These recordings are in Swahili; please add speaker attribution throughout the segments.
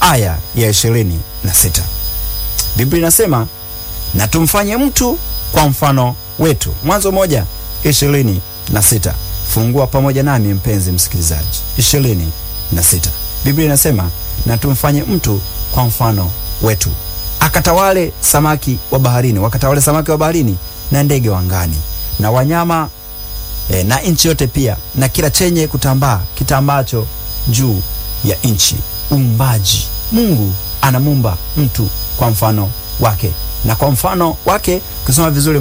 Speaker 1: aya ya 26. Biblia inasema na tumfanye mtu kwa mfano wetu. Mwanzo 1:26. Fungua pamoja nami mpenzi msikilizaji. 26. Biblia inasema na tumfanye mtu kwa mfano wetu, akatawale samaki wa baharini, wakatawale samaki wa baharini na ndege wa angani na wanyama na nchi yote pia na kila chenye kutambaa kitambacho juu ya nchi. Uumbaji. Mungu anamuumba mtu kwa mfano wake, na kwa mfano wake ukisoma vizuri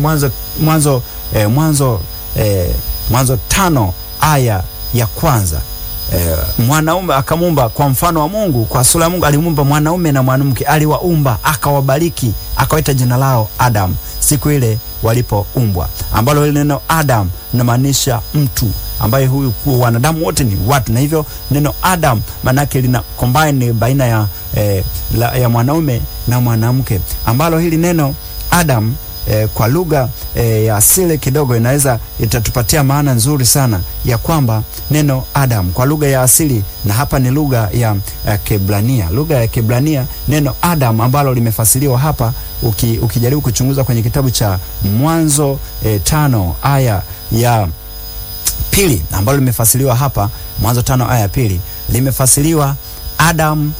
Speaker 1: Mwanzo 5 aya ya kwanza, mwanaume akamuumba kwa mfano wa Mungu, kwa sura ya Mungu alimuumba mwanaume na mwanamke, aliwaumba akawabariki, akawaita jina lao Adam siku ile walipoumbwa, ambalo ile neno Adam linamaanisha mtu, ambaye huyu kwa wanadamu wote ni watu, na hivyo neno Adam manake lina combine baina ya mwanaume na mwanamke, ambalo hili neno Adam kwa lugha ya asili kidogo itatupatia maana nzuri sana ya kwamba neno Adam kwa lugha ya asili, na hapa ni lugha ya Kiebrania. Lugha ya Kiebrania, neno Adam ambalo limefasiriwa hapa, ukijaribu kuchunguza kwenye kitabu cha Mwanzo 5 aya ya pili, ambalo limefasiriwa hapa Mwanzo 5 aya ya pili, limefasiriwa Adam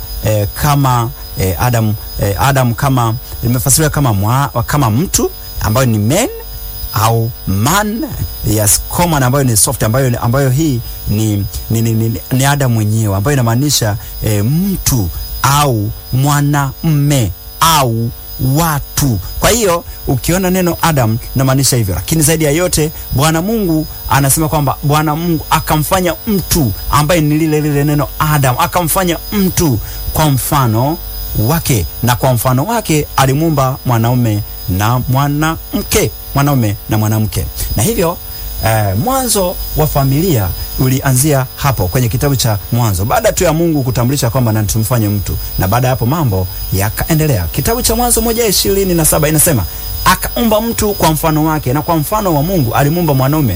Speaker 1: Adam kama limefasiriwa kama mtu ambayo ni man au man, yes, common ambayo ni soft, ambayo hii ni Adam mwenyewe, ambayo inamaanisha mtu au mwanamume au watu. Kwa hiyo ukiona neno Adam inamaanisha hivyo, lakini zaidi ya yote Bwana Mungu anasema kwamba Bwana Mungu akamfanya mtu, ambaye ni lile neno Adam, akamfanya mtu kwa mfano wake, na kwa mfano wake alimuumba mwanaume na mwanamke, na hivyo mwanzo wa familia ulianzia hapo kwenye kitabu cha Mwanzo, baada tu ya Mungu kutambulisha kwamba na tumfanye mtu, na baada hapo mambo yakaendelea. Kitabu cha Mwanzo 1:27 inasema akaumba mtu kwa mfano wake, na kwa mfano wa Mungu alimuumba mwanaume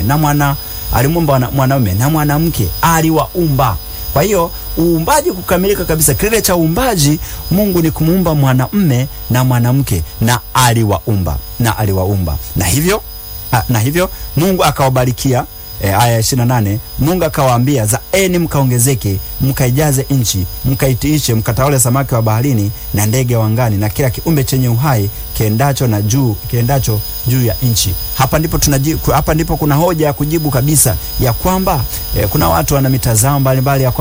Speaker 1: na mwanamke aliwaumba. Kwa hiyo uumbaji kukamilika kabisa, kilele cha uumbaji Mungu ni kumuumba mwanamume na mwanamke, na aliwaumba. Na hivyo Mungu akawabarikia. Aya 28, Mungu akawaambia, zaeni mkaongezeke, mkaijaze nchi, mkaitiishe, mkatawale samaki wa baharini na ndege wa angani na kila kiumbe chenye uhai kiendacho juu ya nchi. Hapa ndipo kuna hoja ya kujibu kabisa ya kwamba kuna watu wana mitazamo mbalimbali ya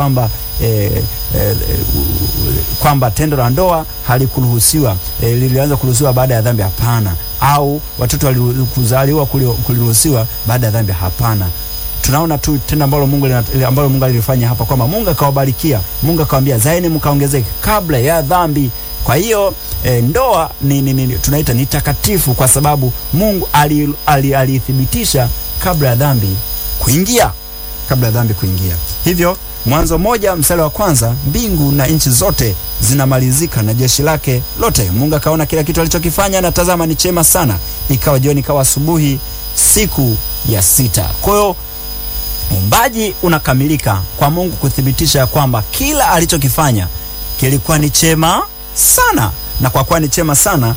Speaker 1: kwamba tendo la ndoa halikuruhusiwa, lilianza kuruhusiwa baada ya dhambi. Hapana. Au watoto walikuzaliwa kuliruhusiwa baada ya dhambi. Hapana. Tunaona tu tendo ambalo Mungu alifanya hapa, kwamba Mungu akawabarikia, Mungu akawaambia zaeni mkaongezeke kabla ya dhambi. Kwa hiyo ndoa tunaita ni takatifu, kwa sababu Mungu alithibitisha kabla ya dhambi kuingia. Hivyo Mwanzo 1:1, mbingu na nchi zote zinamalizika na jeshi lake lote. Mungu akaona kila kitu alichokifanya, na tazama ni chema sana. Ikawa jioni, ikawa asubuhi, siku ya 6. Kwa hiyo uumbaji unakamilika kwa Mungu kuthibitisha ya kwamba kila alichokifanya kilikuwa ni chema sana, na kwa kuwa ni chema sana,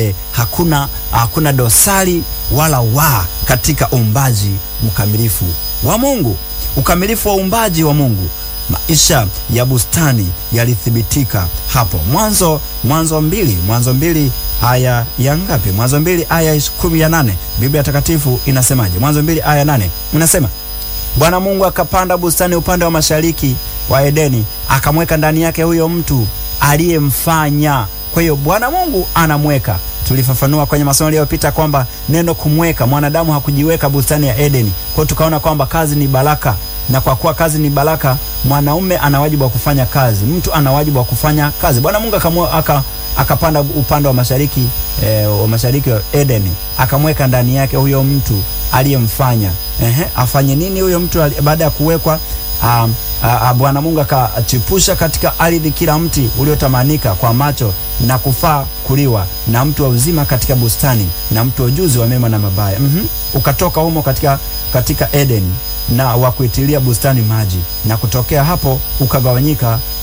Speaker 1: hakuna dosari wala katika uumbaji mkamilifu wa Mungu. Ukamilifu wa uumbaji wa Mungu, maisha ya bustani yalithibitika hapo. Mwanzo 2 aya ya ngapi? Mwanzo 2 aya 18. Biblia takatifu inasemaje? Mwanzo 2 aya 8 inasema, Bwana Mungu akapanda bustani upande wa mashariki wa Edeni, akamweka ndani yake huyo mtu aliyemfanya. Kwa hiyo Bwana Mungu anamweka. Tulifafanua kwenye masomo yaliyopita kwamba neno kumweka, mwanadamu hakujiweka bustani ya Edeni. Kwa hiyo tukaona kwamba kazi ni baraka, na kwa kuwa kazi ni baraka, mwanaume ana wajibu wa kufanya kazi, mtu ana wajibu wa kufanya kazi. Bwana Mungu akapanda upande wa mashariki wa Edeni, akamweka ndani yake huyo mtu aliyemfanya. Afanye nini huyo mtu baada ya kuwekwa? Bwana Mungu akachipusha katika ardhi kila mti uliotamanika kwa macho na kufaa kuliwa, na mti wa uzima katika bustani, na mti wa ujuzi wa mema na mabaya. Ukatoka humo katika Edeni, na wakuitilia bustani maji, na kutokea hapo ukagawanyika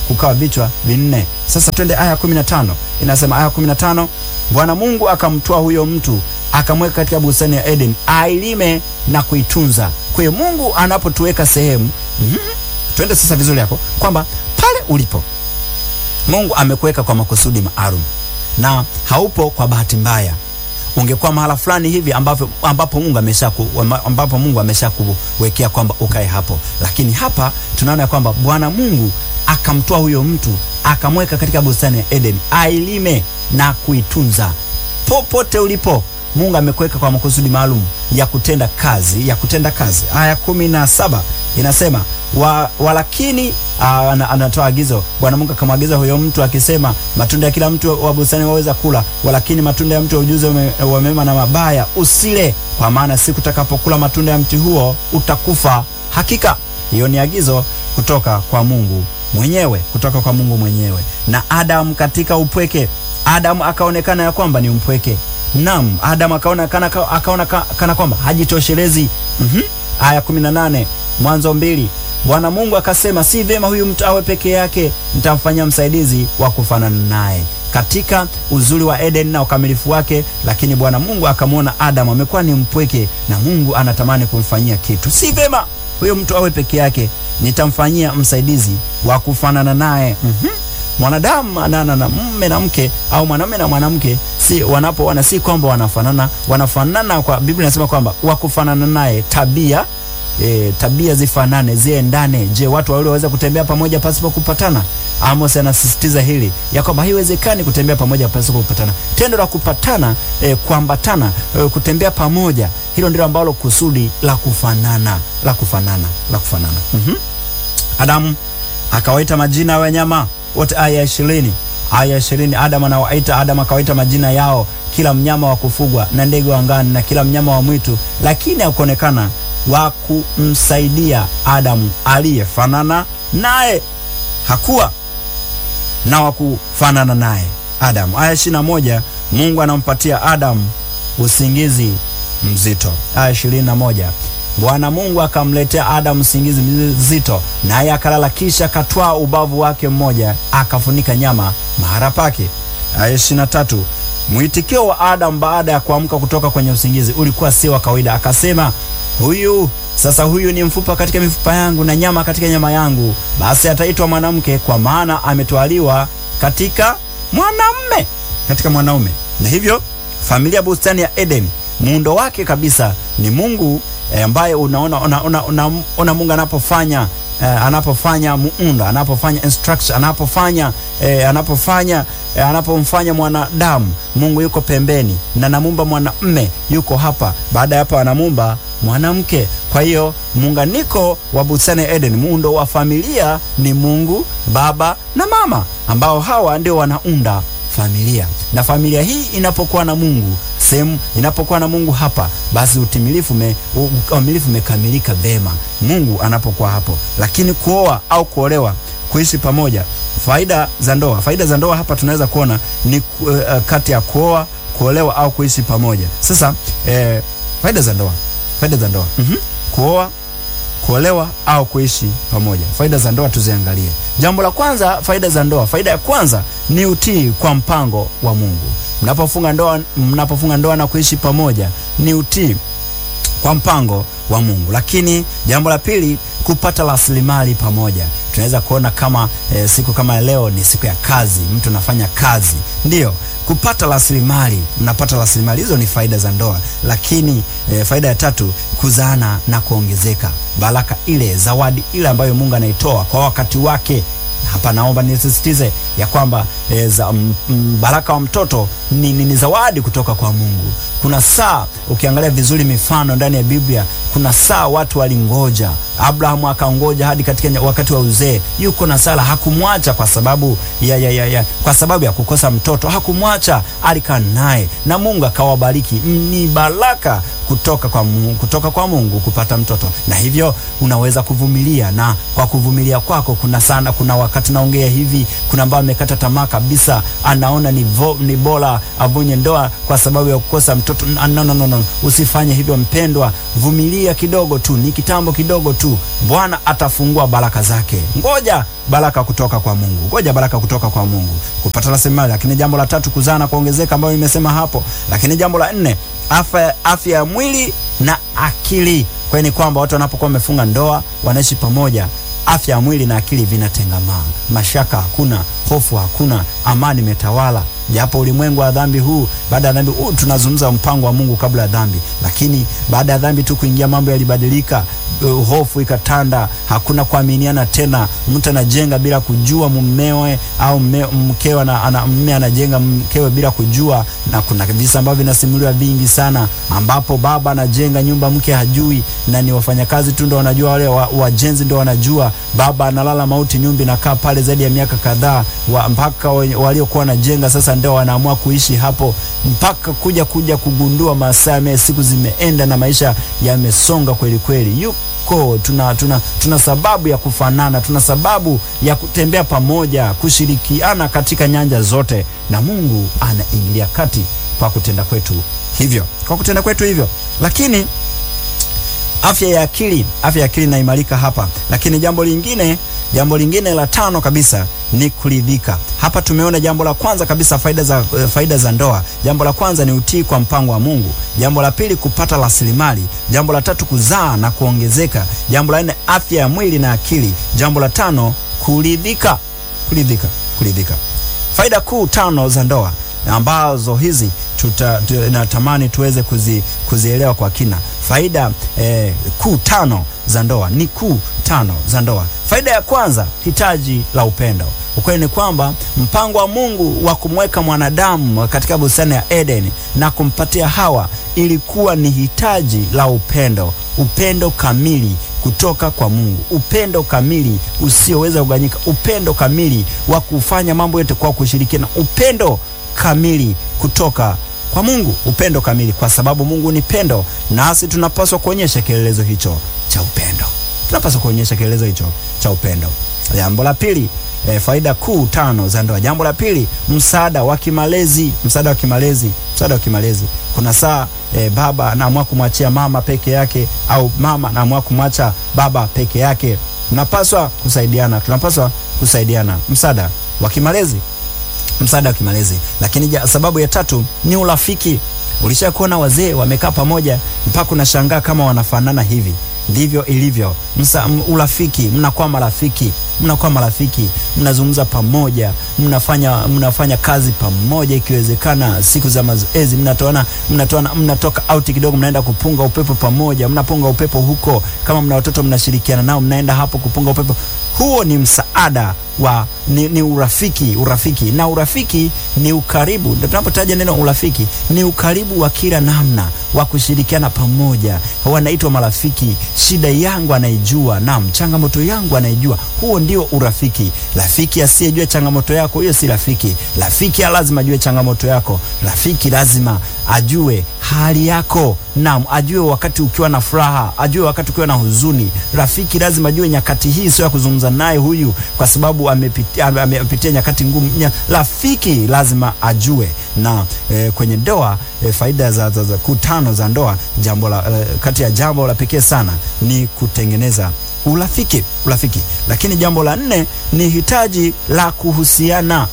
Speaker 1: kukawa vichwa vinne. Sasa twende aya 15. Inasema aya 15, Bwana Mungu akamtoa huyo mtu akamweka katika bustani ya Eden ailime na kuitunza. Kwa hiyo Mungu anapotuweka sehemu, twende sasa vizuri yako, kwamba pale ulipo Mungu amekuweka kwa makusudi maalum na haupo kwa bahati mbaya. Ungekuwa mahala fulani hivi ambapo Mungu ameshakuwekea kwamba ukae hapo, lakini hapa tunaona kwamba Bwana Mungu akamtoa huyo mtu akamweka katika bustani ya Eden ailime na kuitunza. Popote ulipo Mungu amekuweka kwa makusudi maalum ya kutenda kazi. Aya 17 inasema walakini anatoa agizo. Bwana Mungu akamwagiza huyo mtu akisema, matunda ya kila mti wa bustani waweza kula, walakini matunda ya mti wa ujuzi wa mema na mabaya usile, kwa maana siku utakapokula matunda ya mti huo utakufa hakika. Hiyo ni agizo kutoka kwa Mungu mwenyewe. Na Adam katika upweke, Adam akaonekana ya kwamba ni mpweke. Naam, Adam akaona kana kwamba hajitoshelezi. Aya 18, Mwanzo 2, Bwana Mungu akasema, si vema huyu mtu awe peke yake, nitamfanyia msaidizi wa kufanana naye. Katika uzuri wa Eden na ukamilifu wake, lakini Bwana Mungu akamwona Adam amekuwa ni mpweke na Mungu anatamani kumfanyia kitu. Si vema huyo mtu awe peke yake, nitamfanyia msaidizi wa kufanana naye. Mwanadamu na mume na mke, au mwanamume na mwanamke, si wanapoona si kwamba wanafanana kwa Biblia inasema kwamba wakufanana naye, tabia zifanane, ziendane. Je, watu wawili waweza kutembea pamoja pasipo kupatana? Amos anasisitiza hili ya kwamba haiwezekani kutembea pamoja pasipo kupatana. Tendo la kupatana, kuambatana, kutembea pamoja, hilo ndilo ambalo kusudi la kufanana. Adamu akawaita majina ya wanyama wote. Aya 20, Adam akawaita majina yao, kila mnyama wa kufugwa na ndege wa angani na kila mnyama wa mwitu, lakini hakuonekana wa kumsaidia Adamu aliyefanana naye. Hakuwa na wa kufanana naye Adamu. Aya 21, Mungu anampatia Adamu usingizi mzito. Aya 21, Bwana Mungu akamletea Adamu usingizi mzito, naye akalala, kisha akatwaa ubavu wake mmoja akafunika nyama mahali pake. Aya 23, mwitikio wa Adamu baada ya kuamka kutoka kwenye usingizi ulikuwa si wa kawaida. Akasema, huyu ni mfupa katika mifupa yangu na nyama katika nyama yangu, basi ataitwa mwanamke, kwa maana ametwaliwa katika mwanaume. Na hivyo familia bustani ya Eden, muundo wake kabisa ni Mungu, ambaye unaona Mungu anapofanya muundo, anapofanya instruction, anapomfanya mwanadamu, Mungu yuko pembeni na anamuumba mwanamume yuko hapa. Baada ya hapo anamuumba mwanamke. Kwa hiyo muunganiko wa bustani Eden, muundo wa familia ni Mungu Baba na Mama, ambao hawa ndio wanaunda familia. Na familia hii inapokuwa na Mungu, inapokuwa na Mungu hapa, basi ukamilifu umekamilika vema Mungu anapokuwa hapo. Lakini kuoa au kuolewa, kuishi pamoja, faida za ndoa hapa tunaweza kuona ni kati ya kuoa, kuolewa au kuishi pamoja. Sasa faida za ndoa. Kuoa, kuolewa au kuishi pamoja. Faida za ndoa tuziangalie. Jambo la kwanza, faida za ndoa. Faida ya kwanza ni utii kwa mpango wa Mungu. Mnapofunga ndoa na kuishi pamoja ni utii kwa mpango wa Mungu. Lakini jambo la pili, kupata rasilimali pamoja. Tunaweza kuona kama siku kama leo ni siku ya kazi, mtu anafanya kazi. Ndio, kupata rasilimali, mnapata rasilimali, hizo ni faida za ndoa. Lakini faida ya tatu, kuzaana na kuongezeka. Baraka ile, zawadi ile ambayo Mungu anaitoa kwa wakati wake. Hapa naomba nisisitize ya kwamba baraka wa mtoto ni zawadi kutoka kwa Mungu. Kuna saa, ukiangalia vizuri mifano ndani ya Biblia, kuna saa watu walingoja. Abrahamu akaongoja hadi katika wakati wa uzee. Yuko na Sara, hakumwacha kwa sababu ya kukosa mtoto. Hakumwacha, alikaa naye na Mungu akawabariki. Ni baraka kutoka kwa Mungu kupata mtoto. Na hivyo unaweza kuvumilia, na kwa kuvumilia kwako kuna wakati naongea hivi, kuna ambao amekata tamaa kabisa, anaona ni bora avunye ndoa kwa sababu ya kukosa mtoto. No. Usifanye hivyo mpendwa. Vumilia kidogo tu, ni kitambo kidogo tu. tu Bwana atafungua baraka zake. Ngoja baraka kutoka kwa Mungu, ngoja baraka kutoka kwa Mungu, kupata rasilimali. Lakini jambo la tatu, kuzaa na kuongezeka, ambayo nimesema hapo. Lakini jambo la nne, afya ya mwili na akili. Kwa hiyo ni kwamba watu wanapokuwa wamefunga ndoa, wanaishi pamoja, afya ya mwili na akili vinatengamaa. Mashaka hakuna, hofu hakuna, amani imetawala. Japo ulimwengu wa dhambi huu, baada ya dhambi tunazungumza mpango wa Mungu kabla ya dhambi, lakini baada ya dhambi tu kuingia mambo yalibadilika. Hofu ikatanda, hakuna kuaminiana tena. Mtu anajenga bila kujua mumewe, au mkewe mume anajenga mkewe bila kujua. Na kuna visa ambavyo vinasimuliwa vingi sana, ambapo baba anajenga nyumba, mke hajui, na ni wafanyakazi tu ndio wanajua, wale wajenzi ndio wanajua. Baba analala mauti, nyumba inakaa pale zaidi ya miaka kadhaa, mpaka waliokuwa wanajenga sasa ndio wanaamua kuishi hapo, mpaka kuja kugundua masaa siku zimeenda na maisha yamesonga kweli kweli. Tuna sababu ya kufanana, tuna sababu ya kutembea pamoja, kushirikiana katika nyanja zote, na Mungu anaingilia kati kwa kutenda kwetu hivyo. Lakini afya ya akili inaimarika hapa. Lakini jambo lingine la tano kabisa ni kuridhika. Hapa tumeona jambo la kwanza kabisa, faida za ndoa. Jambo la kwanza ni utii kwa mpango wa Mungu. Jambo la pili, kupata rasilimali. Jambo la tatu, kuzaa na kuongezeka. Jambo la nne, afya ya mwili na akili. Jambo la tano, kuridhika. Faida kuu tano za ndoa, ambazo hizi natamani tuweze kuzielewa kwa kina. Faida kuu tano za ndoa ni Faida ya kwanza, hitaji la upendo. Ukweli ni kwamba mpango wa Mungu wa kumweka mwanadamu katika bustani ya Eden na kumpatia Hawa ilikuwa ni hitaji la upendo kamili kutoka kwa Mungu, upendo kamili usioweza kuganyika, upendo kamili wa kufanya mambo yote kwa kushirikiana, upendo kamili kutoka kwa Mungu, upendo kamili, kwa sababu Mungu ni pendo, nasi tunapaswa kuonyesha kielelezo hicho cha upendo. Jambo la pili, faida kuu tano za ndoa. Jambo la pili, msaada wa kimalezi. Kuna saa baba anaamua kumwachia mama peke yake, au mama anaamua kumwacha baba peke yake. Tunapaswa kusaidiana. Msaada wa kimalezi. Lakini sababu ya tatu ni urafiki. Ulishakuona wazee wamekaa pamoja mpaka unashangaa kama wanafanana hivi? Ndivyo ilivyo urafiki. Mnakuwa marafiki, mnazungumza pamoja, mnafanya kazi pamoja, ikiwezekana siku za mazoezi mnatoka out kidogo, mnaenda kupunga upepo pamoja, mnapunga upepo huko. Kama mna watoto mnashirikiana nao, mnaenda hapo kupunga upepo. Huo ni msaada ni urafiki. Na urafiki ni ukaribu. Ndio tunapotaja neno urafiki, ni ukaribu wa kila namna, wa kushirikiana pamoja. Wanaitwa marafiki. Shida yangu anaijua, changamoto yangu anaijua. Huo ndio urafiki. Rafiki asiyejua changamoto yako, hiyo si rafiki. Rafiki lazima ajue changamoto yako. Rafiki lazima ajue hali yako. Ajue wakati ukiwa na furaha, ajue wakati ukiwa na huzuni. Rafiki lazima ajue nyakati hii sio ya kuzungumza naye huyu kwa sababu amepitia nyakati ngumu. Rafiki lazima ajue. Na kwenye ndoa, faida za kutano za ndoa, kati ya jambo la pekee sana ni kutengeneza urafiki. Lakini jambo la nne ni hitaji la kuhusiana.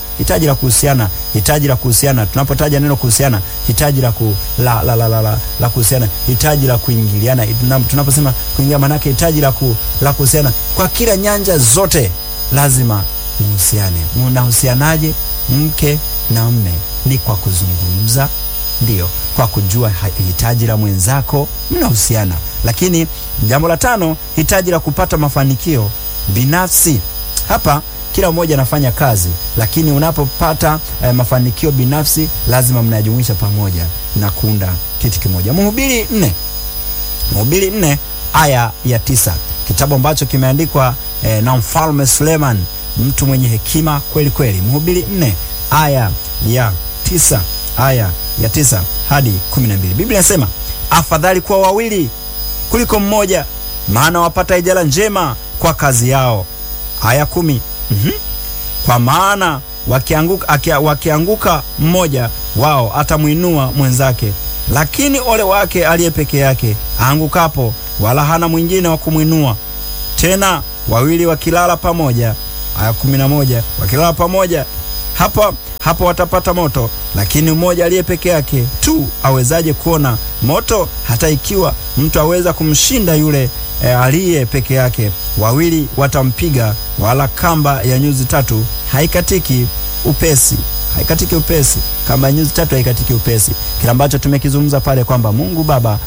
Speaker 1: Tunapotaja neno kuhusiana, hitaji la kuhusiana, hitaji la kuingiliana. Tunaposema kuingia, maana yake hitaji la kuhusiana kwa kila nyanja zote. Lazima muhusiane. Mnahusianaje? Mke na mume ni kwa kuzungumza, ndio kwa kujua hitaji la mwenzako, mnahusiana. Lakini jambo la tano, hitaji la kupata mafanikio binafsi. Hapa kila mmoja anafanya kazi, lakini unapopata mafanikio binafsi, lazima mnajumuisha pamoja na kuunda kitu kimoja. Mhubiri 4 aya ya 9, kitabu ambacho kimeandikwa na Mfalme Suleiman, mtu mwenye hekima kweli kweli. Mhubiri 4 aya ya 9 hadi 12. Biblia inasema, afadhali kuwa wawili kuliko mmoja, maana wapata ijara njema kwa kazi yao. Aya 10. Kwa maana wakianguka mmoja wao atamuinua mwenzake, lakini ole wake aliye peke yake aangukapo, wala hana mwingine wa kumwinua. Tena wawili wakilala pamoja, aya 11, wakilala pamoja hapo watapata moto, lakini mmoja aliye peke yake tu awezaje kuona moto? Hata ikiwa mtu aweza kumshinda yule aliye peke yake, wawili watampiga, wala kamba ya nyuzi 3 haikatiki upesi. Haikatiki upesi. Kamba ya nyuzi 3 haikatiki upesi. Kila ambacho tumekizungumza pale kwamba Mungu Baba,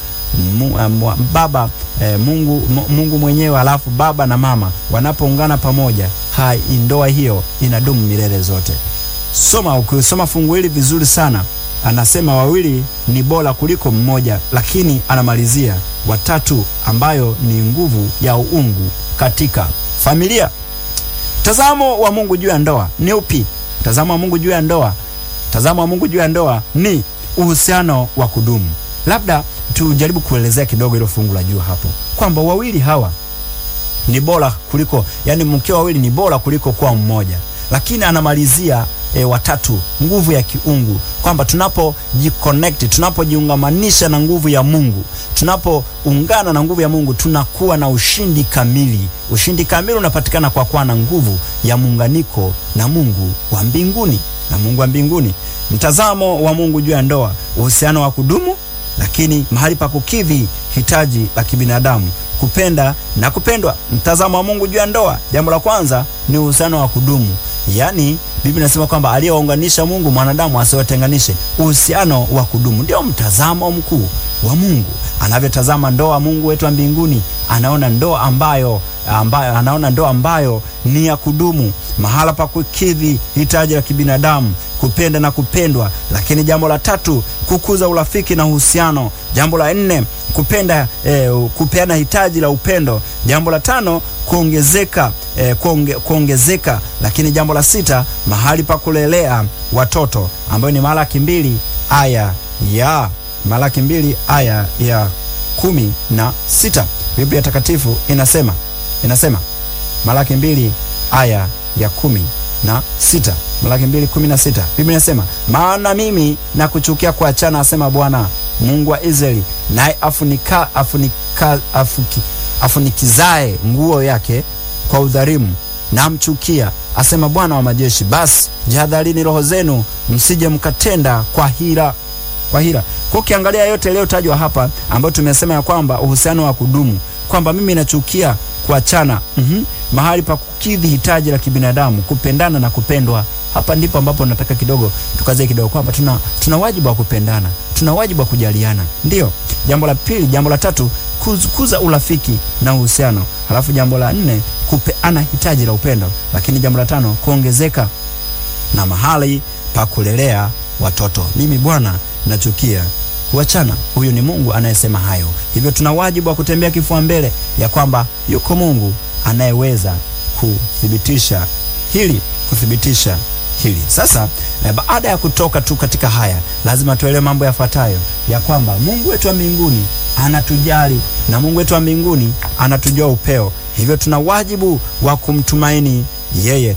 Speaker 1: Mungu mwenyewe, alafu baba na mama wanapoungana pamoja, ndoa hiyo inadumu milele zote. Ukisoma fungu hili vizuri sana, anasema wawili ni bora kuliko mmoja, lakini anamalizia watatu, ambayo ni nguvu ya uungu katika familia. Mtazamo wa Mungu juu ya ndoa ni upi? Mtazamo wa Mungu juu ya ndoa, mtazamo wa Mungu juu ya ndoa ni uhusiano wa kudumu. Labda tujaribu kuelezea kidogo hilo fungu la juu hapo, kwamba wawili hawa ni bora kuliko, yani mke wawili ni bora kuliko kwa mmoja, lakini anamalizia watatu, nguvu ya kiungu, kwamba tunapojiconnect, tunapojiungamanisha na nguvu ya Mungu, tunapoungana na nguvu ya Mungu, tunakuwa na ushindi kamili. Ushindi kamili unapatikana kwa kuwa na nguvu ya muunganiko na Mungu wa mbinguni, na Mungu wa mbinguni. Mtazamo wa Mungu juu ya ndoa, uhusiano wa kudumu, lakini mahali pa kukidhi hitaji la kibinadamu, kupenda na kupendwa. Mtazamo wa Mungu juu ya ndoa, jambo la kwanza ni uhusiano wa kudumu. Yaani Biblia inasema kwamba aliyewaunganisha Mungu mwanadamu asiwatenganishe. Uhusiano wa kudumu ndio mtazamo mkuu wa Mungu. Anavyotazama ndoa Mungu wetu wa mbinguni, anaona ndoa ambayo ni ya kudumu, mahala pa kukidhi hitaji la kibinadamu, kupenda na kupendwa. Lakini jambo la tatu, kukuza urafiki na uhusiano. Jambo la 4, kupeana hitaji la upendo. Jambo la 5, kuongezeka. Lakini jambo la 6, mahali pa kulelea watoto, ambayo ni Malaki 2 aya ya 16. Biblia takatifu inasema Malaki 2 aya ya 16. Malaki 2:16. Biblia inasema, maana mimi nakuchukia kuachana, asema Bwana Mungu wa Israeli, naye afunikizae nguo yake kwa udhalimu, namchukia, asema Bwana wa majeshi. Basi jihadharini roho zenu, msije mkatenda kwa hila. Kwa ukiangalia yote leo tajwa hapa, ambayo tumesema ya kwamba uhusiano wa kudumu, kwamba mimi nachukia kuachana, mahali pa kukidhi hitaji la kibinadamu, kupendana na kupendwa. Hapa ndipo ambapo nataka tukaze kidogo kwamba tuna wajibu wa kupendana, tuna wajibu wa kujaliana. Ndio jambo la pili. Jambo la tatu, kukuza urafiki na uhusiano. Halafu jambo la 4, kupeana hitaji la upendo. Lakini jambo la 5, kuongezeka na mahali pa kulelea watoto. Mimi Bwana nachukia kuachana. Huyu ni Mungu anayesema hayo. Hivyo tuna wajibu wa kutembea kifua mbele ya kwamba yuko Mungu anayeweza kuthibitisha hili. Sasa baada ya kutoka tu katika haya, lazima tuelewe mambo yafuatayo, ya kwamba Mungu wetu wa mbinguni anatujali na Mungu wetu wa mbinguni anatujua upeo. Hivyo tuna wajibu wa kumtumaini yeye.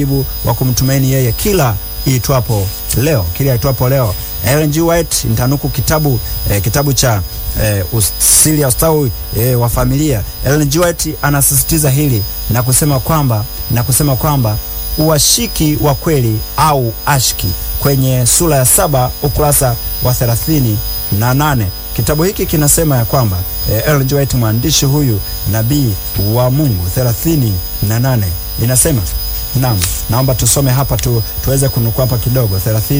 Speaker 1: Kila itwapo leo. Ellen G. White, nitanuku kitabu cha Siri ya Ustawi wa Familia. Ellen G. White anasisitiza hili na kusema kwamba uashiki wa kweli au ashki, kwenye sura ya 7 ukurasa wa 38. Kitabu hiki kinasema ya kwamba Ellen G. White, mwandishi huyu nabii wa Mungu, 38 inasema, naomba tusome hapa tuweze kunukuu hapa kidogo.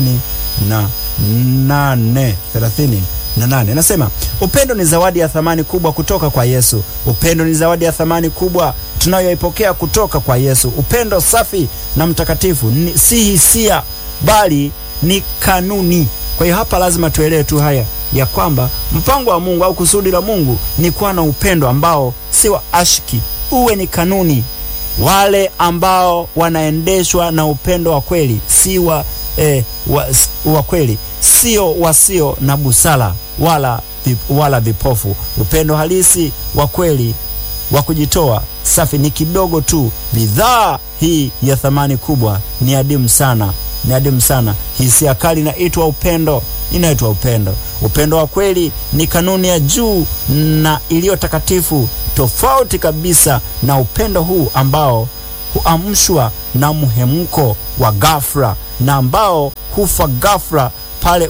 Speaker 1: 38 inasema, upendo ni zawadi ya thamani kubwa kutoka kwa Yesu. Upendo ni zawadi ya thamani kubwa tunayoipokea kutoka kwa Yesu. Upendo safi na mtakatifu si hisia, bali ni kanuni. Kwa hiyo hapa lazima tuelewe tu haya, ya kwamba mpango wa Mungu au kusudi la Mungu ni kuwa na upendo ambao si wa ashiki, uwe ni kanuni. Wale ambao wanaendeshwa na upendo wa kweli, si wa kweli, sio wasio na busara wala vipofu. Upendo halisi wa kweli wa kujitoa safi ni kidogo tu. Bidhaa hii ya thamani kubwa ni adimu sana. Hisia kali inaitwa upendo. Upendo wa kweli ni kanuni ya juu na iliyo takatifu tofauti kabisa na upendo huu ambao huamshwa na mhemko wa ghafla na ambao hufa ghafla pale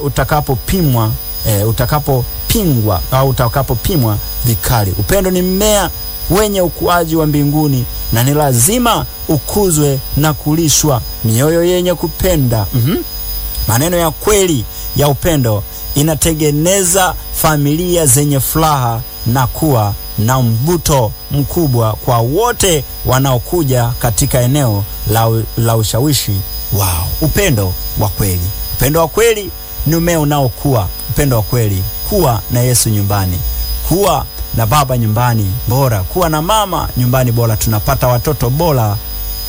Speaker 1: utakapopingwa au utakapopimwa vikali. Upendo ni mmea wenye ukuaji wa mbinguni na ni lazima ukuzwe na kulishwa. Mioyo yenye kupenda, maneno ya kweli ya upendo inatengeneza familia zenye furaha na kuwa na mvuto mkubwa kwa wote wanaokuja katika eneo la ushawishi wao. Upendo wa kweli. Upendo wa kweli ni mmea unaokua. Upendo wa kweli, kuwa na Yesu nyumbani, kuwa na baba nyumbani bora, kuwa na mama nyumbani bora, tunapata watoto bora